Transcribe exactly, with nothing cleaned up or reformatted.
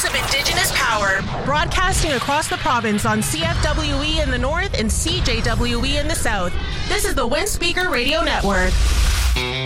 of Indigenous power. Broadcasting across the province on C F W E in the north and C J W E in the south. This is the Windspeaker Radio Network.